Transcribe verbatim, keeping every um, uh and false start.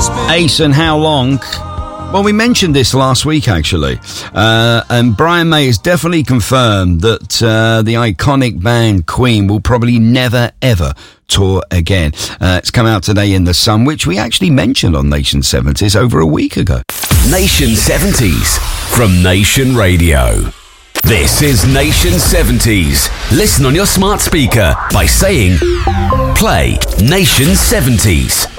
Ace and How Long? Well, we mentioned this last week, actually. Uh, and Brian May has definitely confirmed that uh, the iconic band Queen will probably never, ever tour again. Uh, it's come out today in The Sun, which we actually mentioned on Nation seventies over a week ago. Nation seventies from Nation Radio. This is Nation seventies. Listen on your smart speaker by saying, play Nation seventies.